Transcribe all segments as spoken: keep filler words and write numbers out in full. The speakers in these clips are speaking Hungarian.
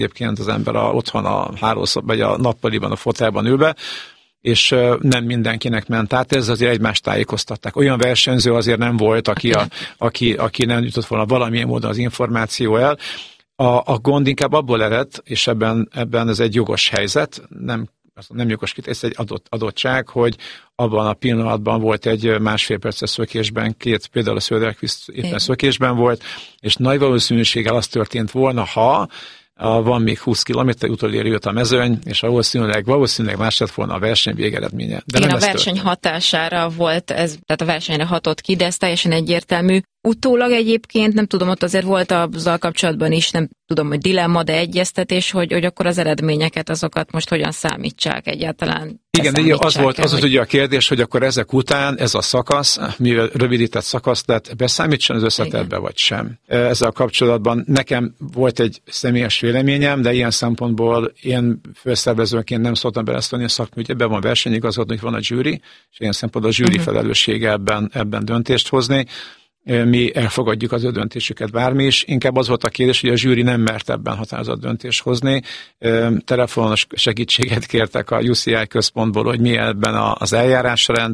egyébként az ember a, otthon a hálószob, vagy a nappaliban, a fotelban ül be, és nem mindenkinek ment át, ez azért egymást tájékoztatták. Olyan versenyző azért nem volt, aki, a, aki, aki nem jutott volna valamilyen módon az információ el. A, a gond inkább abból ered, és ebben, ebben ez egy jogos helyzet, nem, nem jogos kitérés, ez egy adott, adottság, hogy abban a pillanatban volt egy másfél perces szökésben, két, például a Söderqvist éppen szökésben volt, és nagy valószínűséggel az történt volna, ha van még húsz kilométer, utolérő jött a mezőny, és valószínűleg, valószínűleg más lett volna a verseny végeredménye. De igen, nem a verseny történt. Hatására volt ez, tehát a versenyre hatott ki, de ez teljesen egyértelmű. Utólag egyébként, nem tudom, ott azért volt azzal kapcsolatban is, nem tudom, hogy dilemma, de egyeztetés, hogy, hogy akkor az eredményeket, azokat most hogyan számítsák egyáltalán. Igen, de az volt, az hogy... ugye a kérdés, hogy akkor ezek után ez a szakasz, mivel rövidített szakasz lett, beszámítson az összetettbe vagy sem. Ezzel kapcsolatban nekem volt egy személyes véleményem, de ilyen szempontból én főszervezőként nem szóltam beleszólni a szakmű, hogy ebben van versenyigazgató, hogy van a zsűri, és ilyen szempontból a zsűri uh-huh. felelőssége ebben, ebben döntést hozni. Mi elfogadjuk az ő döntésüket bármi is. Inkább az volt a kérdés, hogy a zsűri nem mert ebben határozott döntést hozni. Telefonos segítséget kértek a u cé i központból, hogy mi ebben az eljárásrend,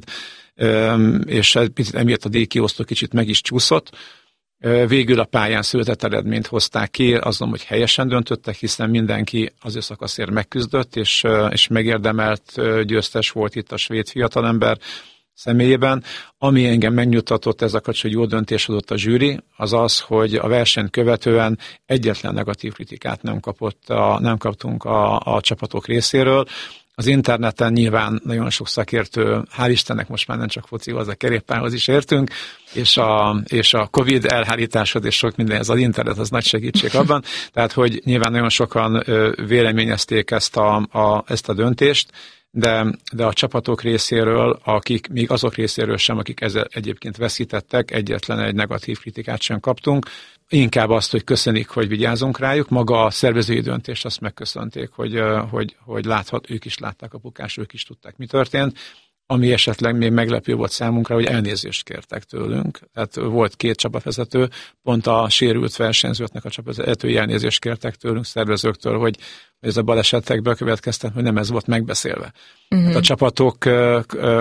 és emiatt a díjkiosztó kicsit meg is csúszott. Végül a pályán született eredményt hozták ki, azon, hogy helyesen döntöttek, hiszen mindenki az ő szakaszért megküzdött, és, és megérdemelt győztes volt itt a svéd fiatalember személyében. Ami engem megnyugtatott ez a kapcsolatban, hogy jó döntés hozott a zsűri, az az, hogy a versenyt követően egyetlen negatív kritikát nem, kapott a, nem kaptunk a, a csapatok részéről. Az interneten nyilván nagyon sok szakértő, hál' Istennek most már nem csak focihoz, a kerékpárhoz is értünk, és a, és a Covid elhárításod és sok minden, ez az internet, az nagy segítség abban. Tehát, hogy nyilván nagyon sokan véleményezték ezt a, a, ezt a döntést, De, de a csapatok részéről, akik még azok részéről sem, akik ezzel egyébként veszítettek, egyetlen egy negatív kritikát sem kaptunk. Inkább azt, hogy köszönik, hogy vigyázunk rájuk. Maga a szervezői döntést azt megköszönték, hogy, hogy, hogy láthat, ők is látták a bukást, ők is tudták, mi történt. Ami esetleg még meglepő volt számunkra, hogy elnézést kértek tőlünk. Tehát volt két csapatvezető, pont a sérült versenyzőknek a csapatvezetői elnézést kértek tőlünk, szervezőktől, hogy ez a balesetekből következtet, hogy nem ez volt megbeszélve. Uh-huh. Hát a csapatokkal,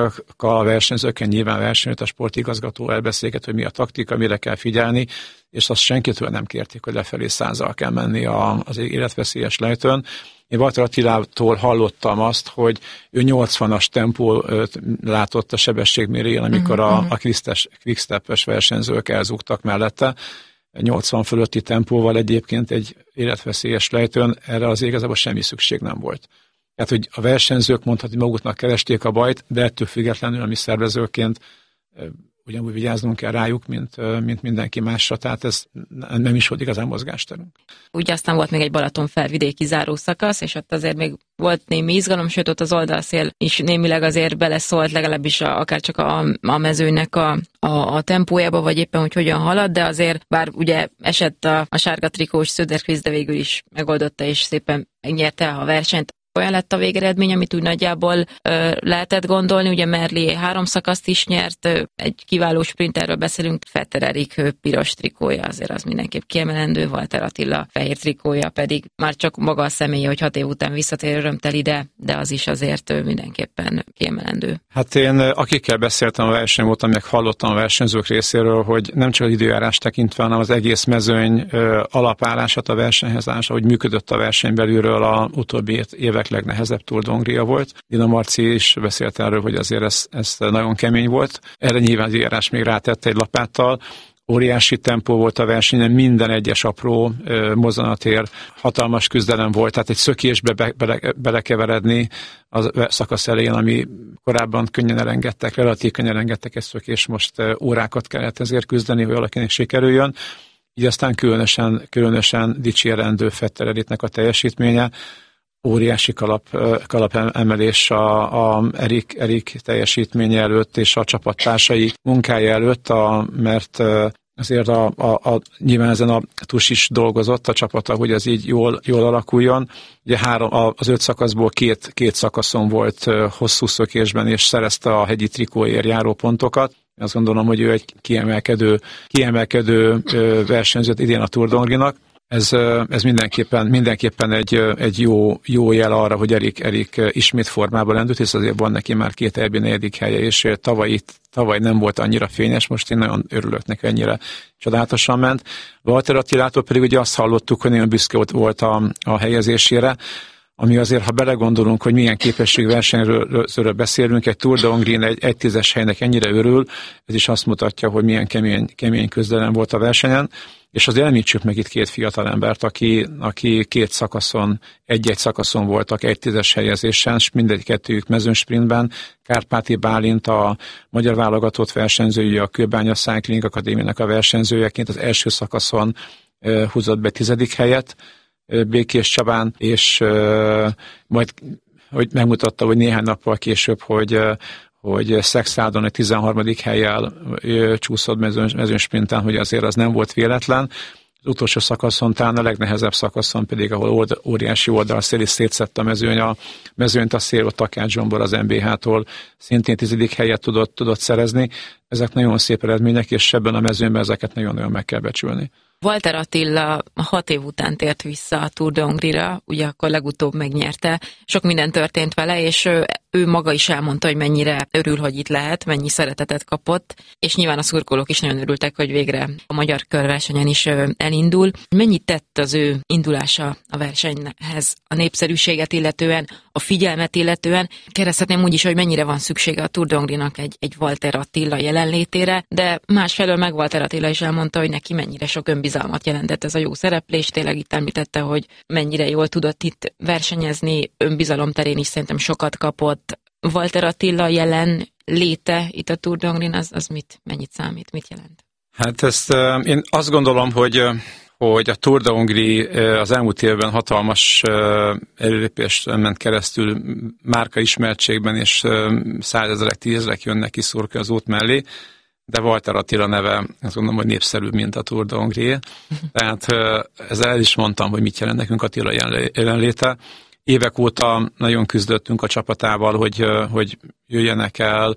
a versenyzőkkel nyilván versenyzőt, a sportigazgató elbeszélget, hogy mi a taktika, mire kell figyelni, és azt senkitől nem kérték, hogy lefelé százzal kell menni az életveszélyes lejtőn. Én Walter Attilától hallottam azt, hogy ő nyolcvanas tempót látott a sebességmérőjén, amikor a, a quickstep-es versenyzők elzúgtak mellette. nyolcvan fölötti tempóval egyébként egy életveszélyes lejtőn, erre az igazából semmi szükség nem volt. Tehát, hogy a versenyzők mondhatni maguknak keresték a bajt, de ettől függetlenül a mi szervezőként ugyanúgy vigyáznunk kell rájuk, mint, mint mindenki másra, tehát ez nem is volt igazán mozgásterünk. Úgy aztán volt még egy Balaton-felvidéki zárószakasz, és ott azért még volt némi izgalom, sőt ott az oldalszél is némileg azért beleszólt, legalábbis a, akár csak a, a mezőnek a, a, a tempójába, vagy éppen, hogy hogyan halad, de azért, bár ugye esett a, a sárga trikós Söderqvist, de végül is megoldotta, és szépen megnyerte a versenyt. Olyan lett a végeredmény, amit úgy nagyjából ö, lehetett gondolni, ugye Merlier három szakaszt is nyert, ö, egy kiváló sprinterről beszélünk, Vetter Erik piros trikója, azért az mindenképp kiemelendő, Walter Attila fehér trikója pedig már csak maga a személye, hogy hat év után visszatér örömteli, de, de az is azért ö, mindenképpen kiemelendő. Hát én akikkel beszéltem a verseny óta, meg hallottam a versenyzők részéről, hogy nem csak az időjárás tekintve, hanem az egész mezőny ö, alapállását a versenyhez állása, hogy működött a verseny belülről a utóbbi évek legnehezebb Tour de Hongria volt. Dina Marci is beszélt erről, hogy azért ez, ez nagyon kemény volt. Erre nyilván az írás még rátette egy lapáttal. Óriási tempó volt a versenyen, minden egyes apró ö, mozzanatér, hatalmas küzdelem volt, tehát egy szökésbe be, bele, belekeveredni a szakasz elején, ami korábban könnyen elengedtek, relatív könnyen elengedtek egy szökés, most ö, órákat kellett ezért küzdeni, hogy valakinek sikerüljön. Így aztán különösen, különösen dicsérendő Vetter Eriknek a teljesítménye. Óriási kalap, kalap emelés a, a Erik, Erik teljesítménye előtt és a csapattársai munkája előtt, a, mert azért a, a, a, nyilván ezen a tus is dolgozott a csapata, hogy ez így jól, jól alakuljon. Ugye három, az öt szakaszból két, két szakaszon volt hosszú szökésben, és szerezte a hegyi trikóért járó pontokat. Azt gondolom, hogy ő egy kiemelkedő, kiemelkedő versenyzőt idén a Tour de Hongrinak. Ez, ez mindenképpen, mindenképpen egy, egy jó, jó jel arra, hogy Erik, Erik ismét formában lendült, hisz azért van neki már két é bé negyedik helye, és tavaly, tavaly nem volt annyira fényes, most én nagyon örülök neki, ennyire csodálatosan ment. Walter Attilától pedig ugye azt hallottuk, hogy nagyon büszke volt a, a helyezésére, ami azért, ha belegondolunk, hogy milyen képességversenyről beszélünk, egy Tour de Hongrie egy, egy tízes helynek ennyire örül, ez is azt mutatja, hogy milyen kemény, kemény küzdelem volt a versenyen, és azért említsük meg itt két fiatal embert, aki, aki két szakaszon, egy-egy szakaszon voltak egy tízes helyezésen, és mindegy kettőjük mezőnsprintben. Kárpáti Bálint, a magyar válogatott versenyzője, a Kőbánya Cycling Akadémiának a versenyzőjeként az első szakaszon uh, húzott be tizedik helyet, Békés Csabán, és uh, majd hogy megmutatta, hogy néhány nappal később, hogy, uh, hogy Szexádon egy tizenharmadik hellyel uh, csúszott mezőn, mezőnsprinten, hogy azért az nem volt véletlen. Az utolsó szakaszon, talán a legnehezebb szakaszon pedig, ahol old, óriási oldalszél is szétszett a mezőny, a mezőnyt a szél, ott Takács Zsombor az em bé há-tól szintén tizedik helyet tudott, tudott szerezni. Ezek nagyon szép eredmények, és ebben a mezőnyben ezeket nagyon-nagyon meg kell becsülni. Walter Attila hat év után tért vissza a Tour de Hongrie-ra, ugye akkor legutóbb megnyerte, sok minden történt vele, és ő, ő maga is elmondta, hogy mennyire örül, hogy itt lehet, mennyi szeretetet kapott, és nyilván a szurkolók is nagyon örültek, hogy végre a magyar körversenyen is elindul. Mennyit tett az ő indulása a versenyhez, a népszerűséget illetően, a figyelmet illetően? Kérdezhetném úgy is, hogy mennyire van szüksége a Tour de Hongrie-nak egy, egy Walter Attila jelenlétére, de másfelől meg Walter Attila is elmondta, hogy neki mennyire sok önbizalmat jelentett ez a jó szereplés. Tényleg itt említette, hogy mennyire jól tudott itt versenyezni, önbizalom terén is szerintem sokat kapott. Walter Attila jelen léte itt a Tour de Hongrie-n, az, az mit, mennyit számít, mit jelent? Hát ezt uh, én azt gondolom, hogy uh, hogy a Tour de Hongrie az elmúlt évben hatalmas előrépést ment keresztül márka ismertségben, és százezerek, tízezerek jönnek ki szurkolni az út mellé, de Walter Attila neve, azt gondolom, hogy népszerűbb, mint a Tour de Hongrie. Tehát ezzel el is mondtam, hogy mit jelent nekünk Attila jelenléte. Évek óta nagyon küzdöttünk a csapatával, hogy, hogy jöjjenek el,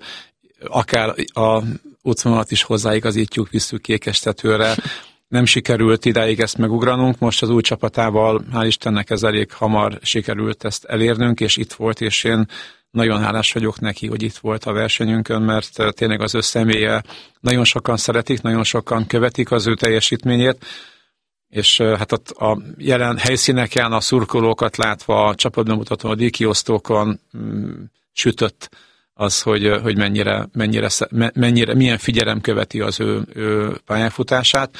akár a útvonalat is hozzáigazítjuk, visszük Kékestetőre. Nem sikerült idáig ezt megugranunk, most az új csapatával, hál' Istennek ez elég hamar sikerült ezt elérnünk, és itt volt, és én nagyon hálás vagyok neki, hogy itt volt a versenyünkön, mert tényleg az ő személye nagyon sokan szeretik, nagyon sokan követik az ő teljesítményét, és hát ott a jelen helyszíneken a szurkolókat látva, a csapatbemutatón, a díjkiosztókon mm, sütött az, hogy, hogy mennyire, mennyire, mennyire, milyen figyelem követi az ő, ő pályafutását.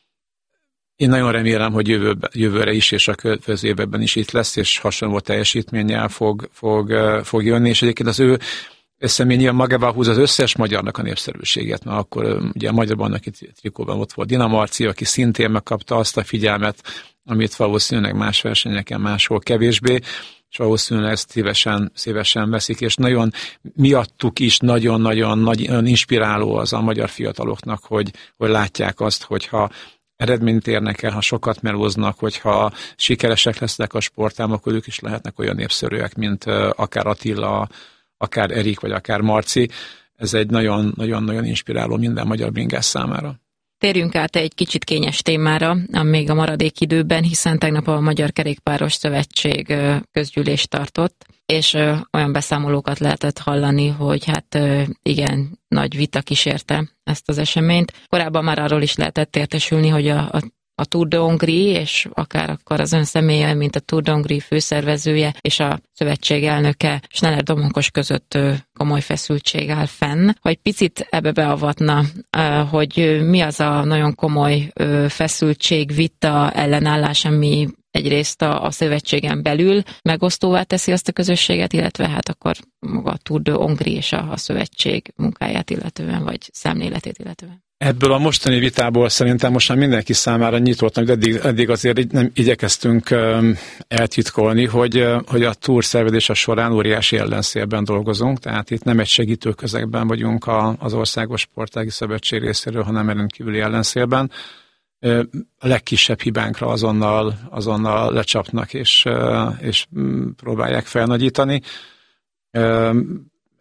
Én nagyon remélem, hogy jövőbe, jövőre is, és a következő években is itt lesz, és hasonló teljesítménnyel fog, fog, fog jönni, és egyébként az ő személye magával húz az összes magyarnak a népszerűséget, mert akkor ugye a magyar bajnoki trikóban ott volt Dina Marci, aki szintén megkapta azt a figyelmet, amit valószínűleg más versenyeken máshol kevésbé, és valószínűleg ezt szívesen, szívesen veszik, és nagyon miattuk is nagyon-nagyon nagy, inspiráló az a magyar fiataloknak, hogy, hogy látják azt, hogyha eredményt érnek el, ha sokat melóznak, hogyha sikeresek lesznek a sportában, akkor ők is lehetnek olyan népszerűek, mint akár Attila, akár Erik, vagy akár Marci. Ez egy nagyon-nagyon inspiráló minden magyar bringás számára. Térjünk át egy kicsit kényes témára, még a maradék időben, hiszen tegnap a Magyar Kerékpáros Szövetség közgyűlést tartott, és olyan beszámolókat lehetett hallani, hogy hát igen, nagy vita kísérte ezt az eseményt. Korábban már arról is lehetett értesülni, hogy a, a a Tour de Hongrie, és akár akkor az ön személye, mint a Tour de Hongrie főszervezője, és a szövetség elnöke, Schneller Domonkos között komoly feszültség áll fenn. Hogy picit ebbe beavatna, hogy mi az a nagyon komoly feszültség, vita, ellenállás, ami egyrészt a, a szövetségen belül megosztóvá teszi azt a közösséget, illetve hát akkor maga a Tour de Hongrie és a, a szövetség munkáját illetően, vagy szemléletét illetően. Ebből a mostani vitából szerintem most már mindenki számára nyitottan, de eddig, eddig azért nem igyekeztünk um, eltitkolni, hogy, hogy a túr szervezése során óriási ellenszélben dolgozunk, tehát itt nem egy segítő közegben vagyunk a, az Országos Sportági Szövetség részéről, hanem rendkívüli ellenszélben. A legkisebb hibánkra azonnal, azonnal lecsapnak és, és próbálják felnagyítani.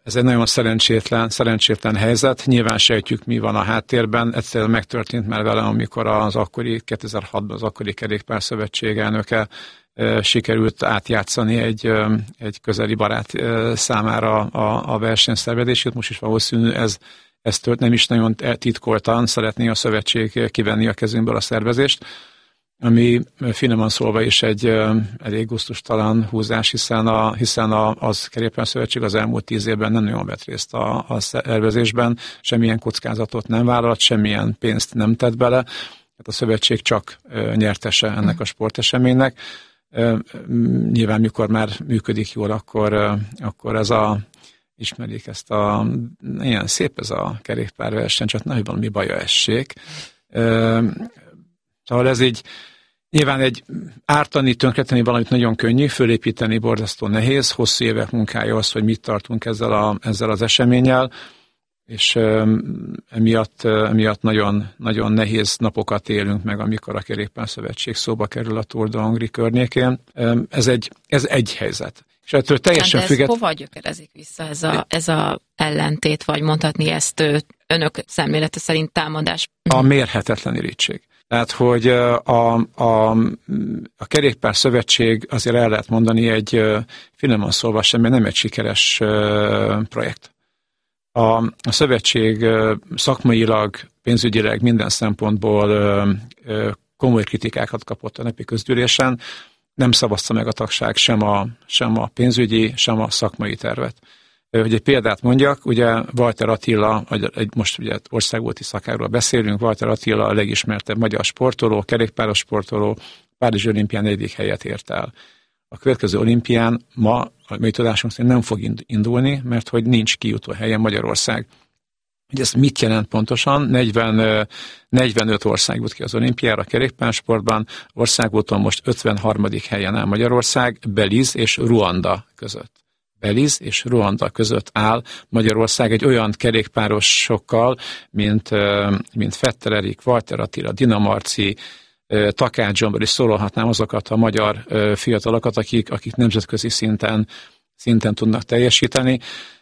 Ez egy nagyon szerencsétlen, szerencsétlen helyzet. Nyilván sejtjük, mi van a háttérben. Egyszerűen megtörtént már velem, amikor az akkori kétezer-hatban az akkori kerékpárszövetség elnöke sikerült átjátszani egy, egy közeli barát számára a, a versenyszervezését. Most is valószínű ez, ez tört, nem is nagyon titkoltan szeretné a szövetség kivenni a kezünkből a szervezést, ami finoman szólva is egy elég gusztustalan húzás, hiszen, a, hiszen a, az kerékpárszövetség az elmúlt tíz évben nem nagyon vett részt a, a szervezésben, semmilyen kockázatot nem vállalt, semmilyen pénzt nem tett bele, hát a szövetség csak nyertese ennek a sporteseménynek. Nyilván, mikor már működik jól, akkor, akkor ez a, ismerik ezt a, ilyen szép ez a kerékpárverseny, csak nehogy valami baja essék. Szóval ez így, nyilván egy ártani, tönkretenni valamit nagyon könnyű, fölépíteni borzasztó nehéz, hosszú évek munkája az, hogy mit tartunk ezzel, a, ezzel az eseménnyel, és emiatt, emiatt nagyon, nagyon nehéz napokat élünk meg, amikor a Kerékpárszövetség szóba kerül a Tour de Hongrie környékén. Ez egy, ez egy helyzet. És ettől teljesen ez függet... hova gyökerezik vissza ez a, ez a ellentét, vagy mondhatni ezt önök szemlélete szerint támadás? A mérhetetlen irítség. Tehát, hogy a, a, a Kerékpárszövetség azért el lehet mondani egy finoman szólva semmi, nem egy sikeres projekt. A, a szövetség szakmailag, pénzügyileg minden szempontból komoly kritikákat kapott a nepi közgyűlésen, nem szavazta meg a tagság sem a, sem a pénzügyi, sem a szakmai tervet. Hogy egy példát mondjak, ugye Walter Attila, egy, most ugye országúti szakáról beszélünk, Walter Attila a legismertebb magyar sportoló, kerékpáros sportoló, Párizsi olimpián negyedik helyet ért el. A következő olimpián ma, a mai tudásunk szerint nem fog indulni, mert hogy nincs kijutó helyen Magyarország. Ugye ez mit jelent pontosan? negyven, negyvenöt ország jut ki az olimpiára a kerékpársportban, országúton most ötvenharmadik helyen áll Magyarország, Belize és Ruanda között. Belize és Ruanda között áll Magyarország egy olyan kerékpárosokkal, mint, mint Fetter Erik, Walter Attila, Dina Marci, Takács Zsombor, és szólhatnám azokat a magyar fiatalokat, akik, akik nemzetközi szinten, szinten tudnak teljesíteni.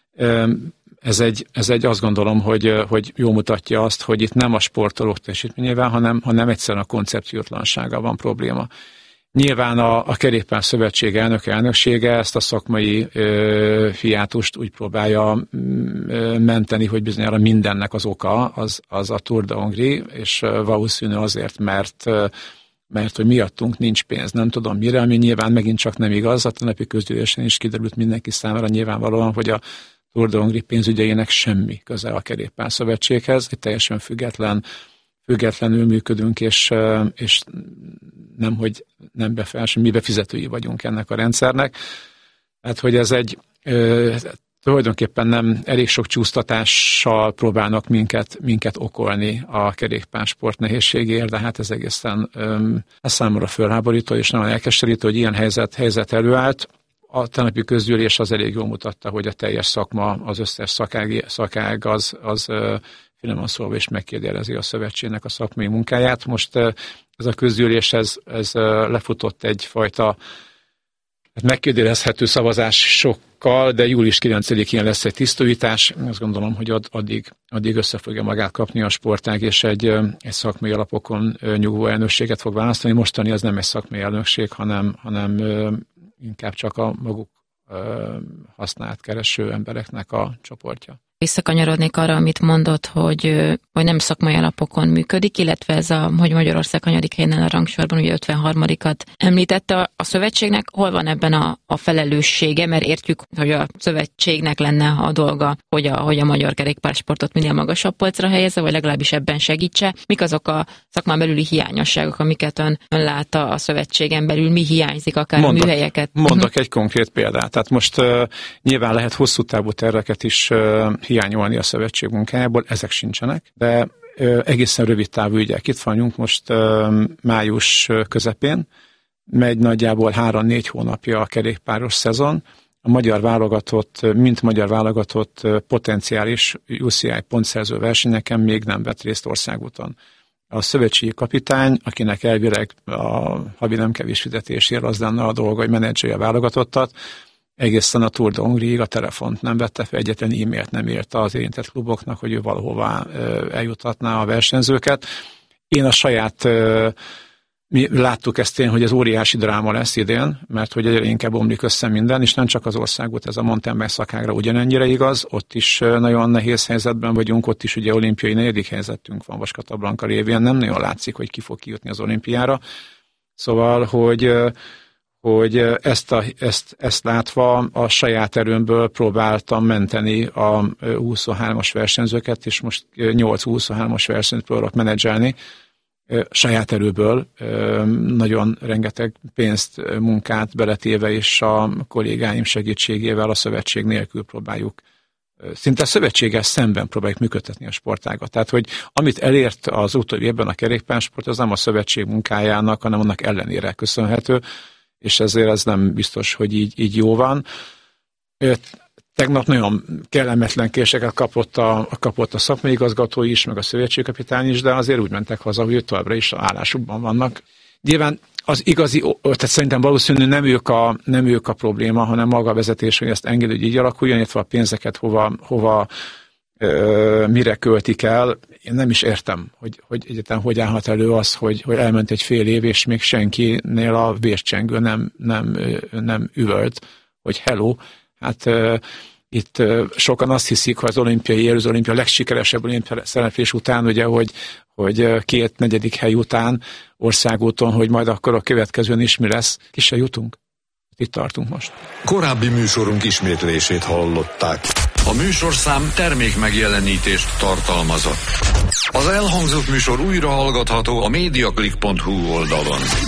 Ez egy, ez egy azt gondolom, hogy, hogy jól mutatja azt, hogy itt nem a sportolók teljesítményével, hanem, hanem egyszerűen a koncepciótlansággal van probléma. Nyilván a, a Kerékpárszövetség elnök elnöksége ezt a szakmai ö, hiátust úgy próbálja ö, menteni, hogy bizonyára mindennek az oka az, az a Tour de Hongrie, és ö, valószínű azért, mert, ö, mert hogy miattunk nincs pénz, nem tudom mire, ami nyilván megint csak nem igaz, a tegnapi közgyűlésen is kiderült mindenki számára nyilvánvalóan, hogy a Tour de Hongrie pénzügyeinek semmi köze a Kerékpárszövetséghez, egy teljesen független függetlenül működünk, és, és nem, hogy nem befelső, mi befizetői vagyunk ennek a rendszernek. Hát, hogy ez egy ö, tulajdonképpen nem elég sok csúsztatással próbálnak minket, minket okolni a kerékpársport nehézségéért, de hát ez egészen ö, ez számomra fölháborító, és nagyon elkeserítő, hogy ilyen helyzet, helyzet előállt. A tegnapi közgyűlés az elég jól mutatta, hogy a teljes szakma, az összes szakág, szakág az, az finoman szólva is megkérdezi a szövetségnek a szakmai munkáját. Most ez a közgyűlés, ez, ez lefutott egyfajta megkérdezhető szavazásokkal, de július kilencedikén lesz egy tisztújítás. Azt gondolom, hogy addig, addig össze fogja magát kapni a sportág, és egy, egy szakmai alapokon nyugvó elnökséget fog választani. Mostani az nem egy szakmai elnökség, hanem, hanem inkább csak a maguk használt kereső embereknek a csoportja. Visszakanyarodnék arra, amit mondott, hogy, hogy nem szakmai alapokon működik, illetve ez a, hogy Magyarország hanyadik helyen a rangsorban, ugye ötvenharmadikat említette a, a szövetségnek. Hol van ebben a, a felelőssége, mert értjük, hogy a szövetségnek lenne a dolga, hogy a, hogy a magyar kerékpársportot minél magasabb polcra helyezze, vagy legalábbis ebben segítse. Mik azok a szakmán belüli hiányosságok, amiket ön, ön lát a szövetségen belül, mi hiányzik, akár mondok, műhelyeket? Mondok egy konkrét példát. Tehát most uh, nyilván lehet hosszú távú terveket is uh, hiányolni a szövetség munkájából, ezek sincsenek, de ö, egészen rövid távú ügyek. Itt vagyunk most ö, május közepén, megy nagyjából három-négy hónapja a kerékpáros szezon. A magyar válogatott, mint magyar válogatott potenciális u cé i pontszerző versenyeken még nem vett részt országúton. A szövetségi kapitány, akinek elvileg a havi nem kevés fizetésért az lenne a dolga, hogy menedzselje a válogatottat, egészen a Tour de Hongriig a telefont nem vette fel, egyetlen e-mailt nem írta az érintett kluboknak, hogy ő valahová eljutatná a versenyzőket. Én a saját, mi láttuk ezt én, hogy ez óriási dráma lesz idén, mert hogy egyre inkább omlik össze minden, és nem csak az országút, ez a mountainbike szakágra ugyanennyire igaz, ott is nagyon nehéz helyzetben vagyunk, ott is ugye olimpiai negyedik helyzetünk van Vaskatablanka révén, nem nagyon látszik, hogy ki fog kijutni az olimpiára. Szóval, hogy hogy ezt, a, ezt, ezt látva a saját erőmből próbáltam menteni a huszonhármas versenyzőket, és most nyolc huszonhármas versenyt próbálok menedzselni saját erőből, nagyon rengeteg pénzt, munkát beletéve, és a kollégáim segítségével a szövetség nélkül próbáljuk, szinte a szövetséggel szemben próbáljuk működtetni a sportágat. Tehát, hogy amit elért az utóbbi évben a kerékpársport, az nem a szövetség munkájának, hanem annak ellenére köszönhető, és ezért ez nem biztos, hogy így, így jó van. Tegnap nagyon kellemetlen késeket kapott a, kapott a szakmai igazgató is, meg a szövetségkapitány is, de azért úgy mentek haza, hogy továbbra is állásukban vannak. Nyilván az igazi, tehát szerintem valószínűleg nem ők a, nem ők a probléma, hanem maga a vezetés, hogy ezt engedő, hogy így alakuljon, illetve a pénzeket hova, hova ö, mire költik el. Én nem is értem, hogy, hogy egyáltalán hogy állhat elő az, hogy, hogy elment egy fél év, és még senkinél a vércsengő nem, nem, nem üvölt, hogy hello. Hát uh, itt uh, sokan azt hiszik, hogy az olimpiai ér, az olimpia legsikeresebb olimpia szereplés után, ugye, hogy, hogy uh, két negyedik hely után országúton, hogy majd akkor a következőn is mi lesz. Ki se jutunk. Itt tartunk most. Korábbi műsorunk ismétlését hallották. A műsorszám termék megjelenítést tartalmazott. Az elhangzott műsor újra hallgatható a mediaclick pont hu oldalon.